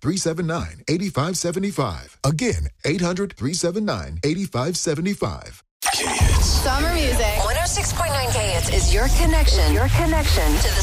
800-379-8575. Again, 800-379-8575. Summer music. 106.9 KHits is your connection. To the